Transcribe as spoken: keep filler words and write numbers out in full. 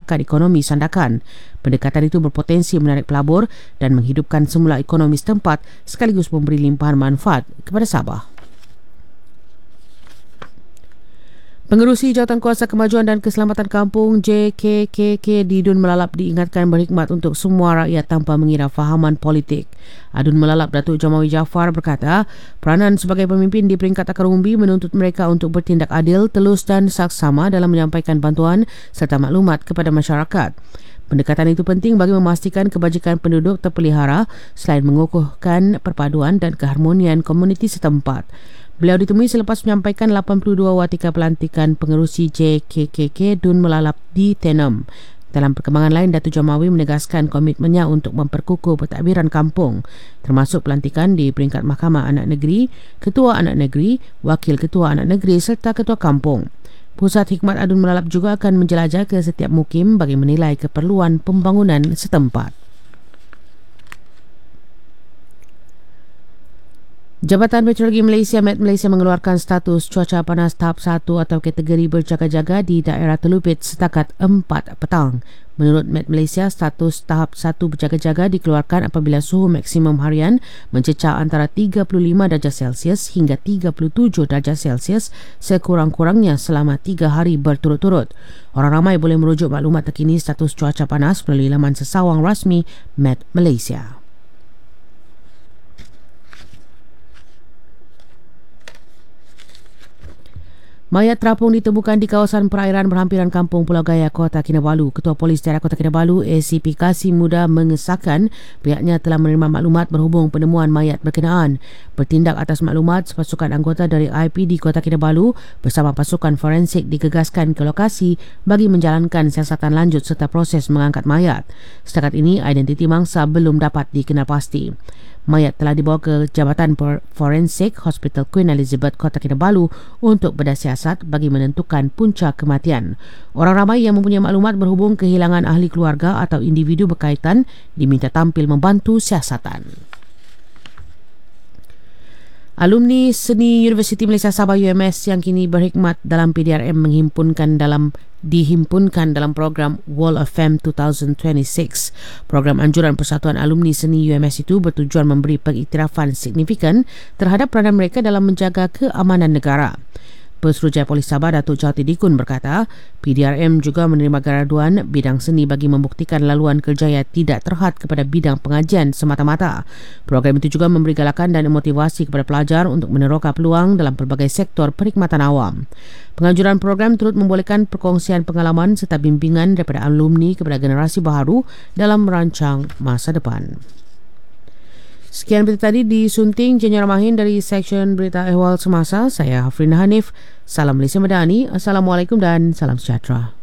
menggerakkan ekonomi sandakan. Pendekatan itu berpotensi menarik pelabur dan menghidupkan semula ekonomi setempat sekaligus memberi limpahan manfaat kepada Sabah. Pengerusi Jawatankuasa Kemajuan dan Keselamatan Kampung J K K K di Dun Melalap diingatkan berhikmat untuk semua rakyat tanpa mengira fahaman politik. Adun Melalap Datuk Jamawi Jaafar berkata, peranan sebagai pemimpin di peringkat akar umbi menuntut mereka untuk bertindak adil, telus dan saksama dalam menyampaikan bantuan serta maklumat kepada masyarakat. Pendekatan itu penting bagi memastikan kebajikan penduduk terpelihara selain mengukuhkan perpaduan dan keharmonian komuniti setempat. Beliau ditemui selepas menyampaikan lapan puluh dua watika pelantikan pengerusi J K K K Dun Melalap di Tenom. Dalam perkembangan lain, Datuk Jamawi menegaskan komitmennya untuk memperkukuh pentadbiran kampung, termasuk pelantikan di peringkat Mahkamah Anak Negeri, Ketua Anak Negeri, Wakil Ketua Anak Negeri serta Ketua Kampung. Pusat Hikmat Adun Melalap juga akan menjelajah ke setiap mukim bagi menilai keperluan pembangunan setempat. Jabatan Meteorologi Malaysia Met Malaysia mengeluarkan status cuaca panas tahap satu atau kategori berjaga-jaga di daerah Telupit setakat empat petang. Menurut Met Malaysia, status tahap satu berjaga-jaga dikeluarkan apabila suhu maksimum harian mencecah antara tiga puluh lima darjah Celsius hingga tiga puluh tujuh darjah Celsius sekurang-kurangnya selama tiga hari berturut-turut. Orang ramai boleh merujuk maklumat terkini status cuaca panas melalui laman sesawang rasmi Met Malaysia. Mayat terapung ditemukan di kawasan perairan berhampiran Kampung Pulau Gaya, Kota Kinabalu. Ketua Polis Daerah Kota Kinabalu, A C P Kasim Muda mengesahkan pihaknya telah menerima maklumat berhubung penemuan mayat berkenaan. Bertindak atas maklumat, sepasukan anggota dari I P D Kota Kinabalu bersama pasukan forensik digegaskan ke lokasi bagi menjalankan siasatan lanjut serta proses mengangkat mayat. Setakat ini, identiti mangsa belum dapat dikenal pasti. Mayat telah dibawa ke Jabatan Forensik Hospital Queen Elizabeth Kota Kinabalu untuk berdasiasat bagi menentukan punca kematian. Orang ramai yang mempunyai maklumat berhubung kehilangan ahli keluarga atau individu berkaitan diminta tampil membantu siasatan. Alumni Seni Universiti Malaysia Sabah U M S yang kini berkhidmat dalam P D R M menghimpunkan dalam dihimpunkan dalam program Wall of Fame dua ribu dua puluh enam. Program anjuran Persatuan Alumni Seni U M S itu bertujuan memberi pengiktirafan signifikan terhadap peranan mereka dalam menjaga keamanan negara. Pesuruhjaya Polis Sabah Datuk Jawati Dikun berkata, P D R M juga menerima graduan bidang seni bagi membuktikan laluan kerjaya tidak terhad kepada bidang pengajian semata-mata. Program itu juga memberi galakan dan motivasi kepada pelajar untuk meneroka peluang dalam pelbagai sektor perkhidmatan awam. Penganjuran program turut membolehkan perkongsian pengalaman serta bimbingan daripada alumni kepada generasi baharu dalam merancang masa depan. Sekian berita tadi disunting Jenderal Mahin dari Seksyen Berita Ehwal Semasa. Saya Hafrina Hanif. Salam Malaysia Madani. Assalamualaikum dan salam sejahtera.